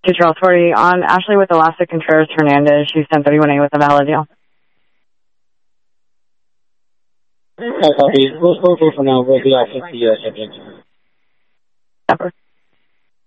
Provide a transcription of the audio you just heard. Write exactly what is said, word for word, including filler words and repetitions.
Control forty, on Ashley with Elastic Contreras Hernandez, she's ten thirty-one A with a valid deal. Okay, copy. We'll go for now. We'll be off with the uh, subject. Number.